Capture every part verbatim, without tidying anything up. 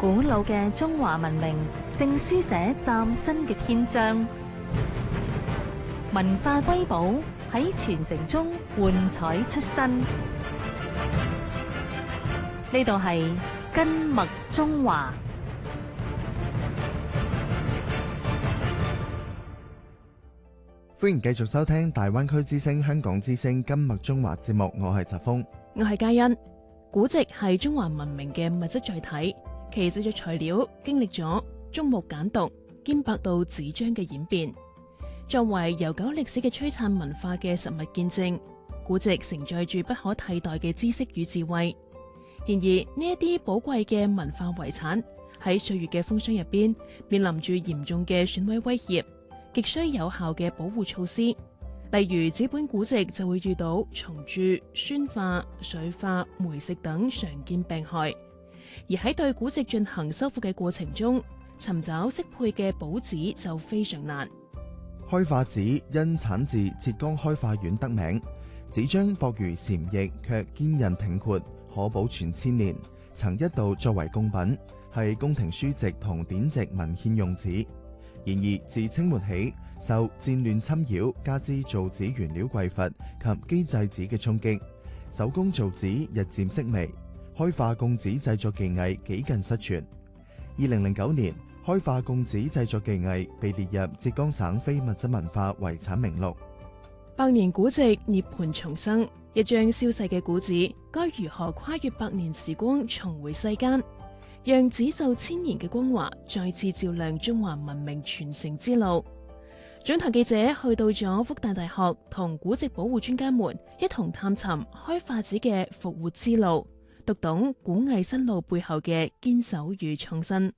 古老嘅中華文明正書寫嶄新嘅篇章，文化瑰寶喺傳承中煥彩出新。呢度係根脈中華。 歡迎繼續收聽大灣區之聲、香港之聲根脈中華節目，我係澤峰， 我係嘉欣。古籍係中華文明嘅物質載體，其製作材料經歷咗竹木簡牘兼白到紙張嘅演變，作為悠久歷史嘅璀璨文化嘅實物見證，古籍承載住不可替代嘅知識與智慧。然而呢一啲寶貴嘅文化遺產喺歲月嘅風霜入邊，面臨住嚴重嘅損毀威脅，極需有效嘅保護措施。例如紙本古籍就會遇到蟲蛀、酸化、水化、霉蝕等常見病害，而喺對古籍進行修復嘅過程中，尋找適配嘅保紙就非常難。 開化紙因產自浙江開化縣得名，紙張薄如蟬翼，卻堅韌挺闊，可保存千年，曾一度作為貢品，係宮廷書籍同典籍文獻用紙。然而自清末起，受戰亂侵擾，加之造紙原料匱乏及機製紙嘅衝擊，手工造紙日漸式微，開化貢紙製作技藝幾近失傳。二零零九年，開化貢紙製作技藝被列入浙江省非物質文化遺產名錄。 百年古籍涅槃重生，一張消逝嘅古紙，該如何跨越百年時光重回世間，讓紙受千年嘅光華再次照亮中華文明傳承之路？總台記者去到咗復旦大學，同古籍保護專家們一同探尋開化紙嘅復活之路，讀懂古藝新路背後嘅堅守與創新。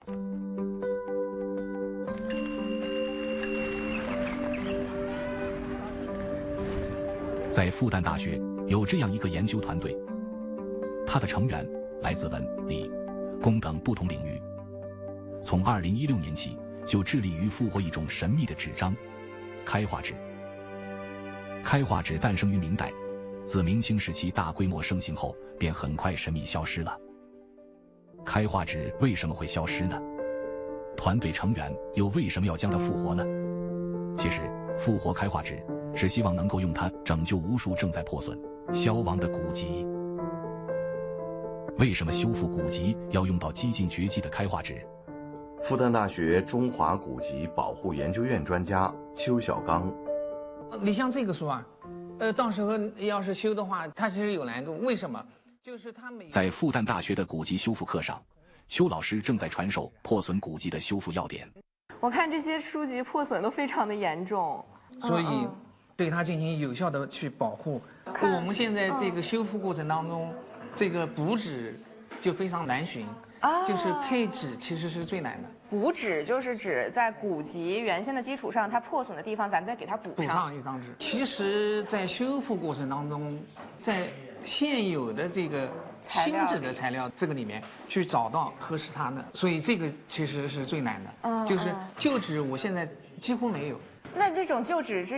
在復旦大學有這樣一個研究團隊，它的成員來自文、理、工等不同領域。從二零一六年起，就致力於復活一種神秘的紙張——開化紙。開化紙誕生於明代，自明清時期大規模盛行後，便很快神秘消失了。開化紙為什麼會消失呢？團隊成員又為什麼要將它復活呢？其實，復活開化紙是希望能夠用它拯救無數正在破損、消亡的古籍。為什麼修復古籍要用到幾近絕跡的開化紙？ 復旦大學中華古籍保護研究院專家邱小剛， 你像這個書啊，呃，到時候要是修的話，它其實有難度。為什麼？就是它每在復旦大學的古籍修復課上，邱老師正在傳授破損古籍的修復要點。 我看這些書籍破損都非常的嚴重， 所以對它進行有效的去保護。我們現在這個修復過程當中，這個補紙就非常難尋。啊，就是配紙其實是最難的。 補紙就是指在古籍原先的基礎上，它破損的地方，咱再給它補上。 補上一張紙。其實，在修復過程當中，在現有的這個新紙的材料這個裡面去找到合適它的，所以這個其實是最難的。嗯，就是舊紙我現在幾乎沒有。 那這種舊紙之